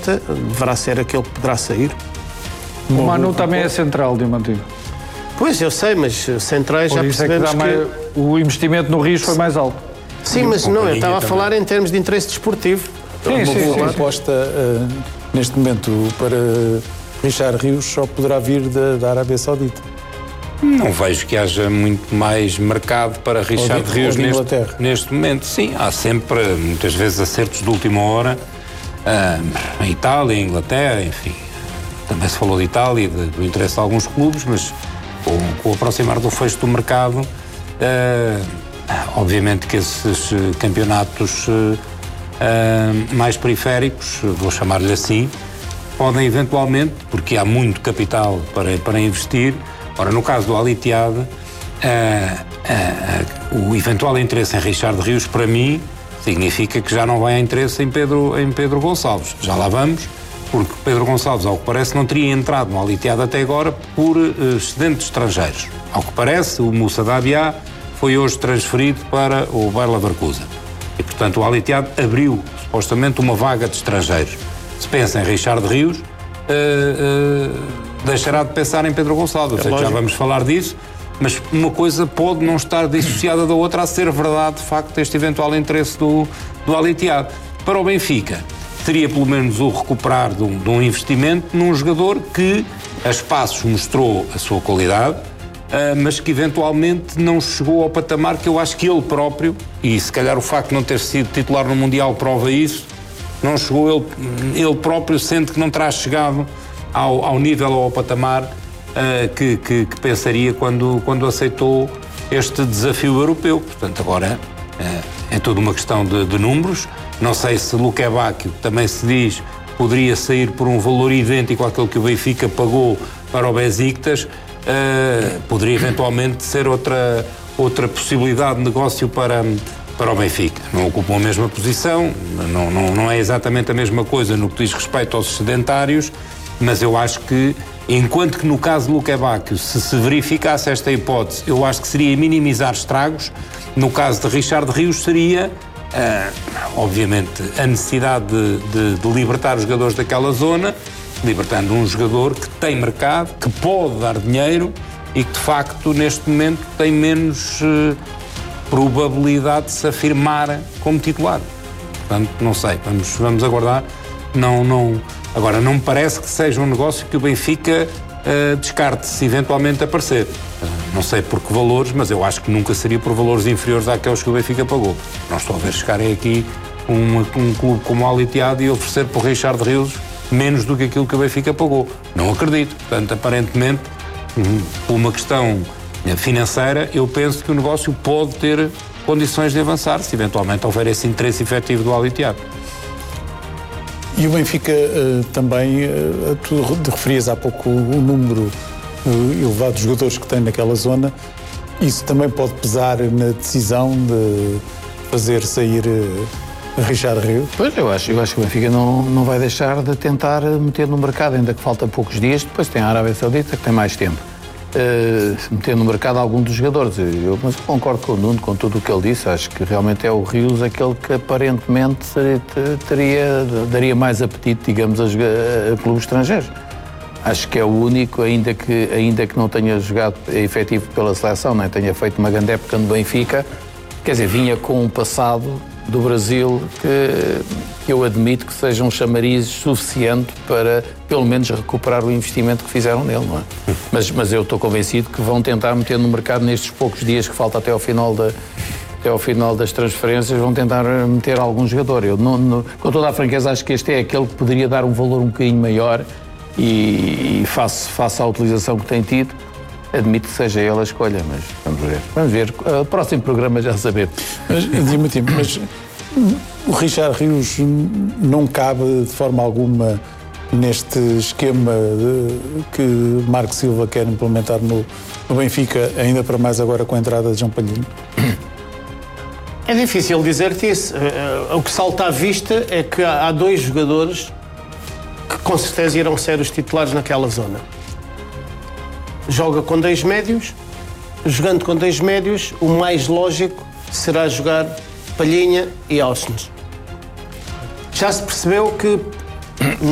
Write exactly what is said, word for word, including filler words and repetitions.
Costa deverá ser aquele que poderá sair. O Manu também é central, Diamantino. Pois, eu sei, mas centrais já percebemos que... mais, o investimento no Rio foi mais alto. Sim, mas não, eu estava a falar em termos de interesse desportivo. Sim, sim, sim. A aposta uh, neste momento para Richard Rios só poderá vir da, da Arábia Saudita. Não vejo que haja muito mais mercado para Richard Rios neste, neste momento. Sim, há sempre, muitas vezes, acertos de última hora. Uh, em Itália, em Inglaterra, enfim. Também se falou de Itália, de, do interesse de alguns clubes, mas com, com o aproximar do fecho do mercado, uh, obviamente que esses campeonatos uh, uh, mais periféricos, vou chamar-lhe assim, podem eventualmente, porque há muito capital para, para investir. Ora, no caso do Al Ittihad, uh, uh, uh, o eventual interesse em Richard Rios, para mim, significa que já não vai há interesse em Pedro, em Pedro Gonçalves. Já lá vamos, porque Pedro Gonçalves, ao que parece, não teria entrado no Al Ittihad até agora por uh, excedentes estrangeiros. Ao que parece, o Moussa Dabiá foi hoje transferido para o Bayer Leverkusen. E, portanto, o Al Ittihad abriu, supostamente, uma vaga de estrangeiros. Se pensa em Richard Rios, uh, uh, deixará de pensar em Pedro Gonçalves. É, já vamos falar disso, mas uma coisa pode não estar dissociada da outra, a ser verdade, de facto, este eventual interesse do, do Al Ittihad. Para o Benfica, seria pelo menos o recuperar de um, de um investimento num jogador que a espaços mostrou a sua qualidade, uh, mas que eventualmente não chegou ao patamar que eu acho que ele próprio, e se calhar o facto de não ter sido titular no Mundial prova isso, não chegou ele, ele próprio, sente que não terá chegado ao, ao nível ou ao patamar uh, que, que, que pensaria quando, quando aceitou este desafio europeu. Portanto, agora uh, é toda uma questão de, de números. Não sei se Luque Bacchio, também se diz, poderia sair por um valor idêntico àquele que o Benfica pagou para o Besiktas, uh, poderia eventualmente ser outra, outra possibilidade de negócio para, para o Benfica. Não ocupam a mesma posição, não, não, não é exatamente a mesma coisa no que diz respeito aos sedentários, mas eu acho que, enquanto que no caso de Luque Bacchio, se se verificasse esta hipótese, eu acho que seria minimizar estragos. No caso de Richard Rios seria, uh, obviamente, a necessidade de, de, de libertar os jogadores daquela zona, libertando um jogador que tem mercado, que pode dar dinheiro e que, de facto, neste momento tem menos uh, probabilidade de se afirmar como titular. Portanto, não sei, vamos, vamos aguardar. Não, não... Agora, não me parece que seja um negócio que o Benfica uh, descarte se eventualmente aparecer. Uh, não sei por que valores, mas eu acho que nunca seria por valores inferiores àqueles que o Benfica pagou. Não estou a ver chegarem aqui um, um clube como o Al Ittihad e oferecer por Richard Rios menos do que aquilo que o Benfica pagou. Não acredito. Portanto, aparentemente, um, por uma questão financeira, eu penso que o negócio pode ter condições de avançar, se eventualmente houver esse interesse efetivo do Al Ittihad. E o Benfica uh, também, uh, tu referias há pouco o, o número uh, elevado de jogadores que tem naquela zona, isso também pode pesar na decisão de fazer sair uh, Richard Rios? Pois, eu acho, eu acho que o Benfica não, não vai deixar de tentar meter no mercado, ainda que falta poucos dias, depois tem a Arábia Saudita que tem mais tempo. Uh, meter no mercado algum dos jogadores. Eu, mas eu concordo com o Nuno, com tudo o que ele disse. Acho que realmente é o Rios aquele que aparentemente teria, daria mais apetite, digamos, a, a, a clubes estrangeiros. Acho que é o único, ainda que, ainda que não tenha jogado efetivo pela seleção, nem tenha feito uma grande época no Benfica, quer dizer, vinha com um passado do Brasil que, que eu admito que seja um chamariz suficiente para, pelo menos, recuperar o investimento que fizeram nele, não é? Mas, mas eu estou convencido que vão tentar meter no mercado nestes poucos dias que falta até ao final, da, até ao final das transferências, vão tentar meter algum jogador. Eu, não, não, com toda a franqueza, acho que este é aquele que poderia dar um valor um bocadinho maior e, e face, face à utilização que tem tido, admito que seja ele a escolha, mas vamos ver. Vamos ver. O próximo programa já saber. Mas, mas o Richard Rios não cabe de forma alguma neste esquema de, que Marco Silva quer implementar no, no Benfica, ainda para mais agora com a entrada de João Palhinha? É difícil dizer-te isso. O que salta à vista é que há dois jogadores que com certeza irão ser os titulares naquela zona. Joga com dois médios, jogando com dois médios, o mais lógico será jogar Palhinha e Ausnes. Já se percebeu que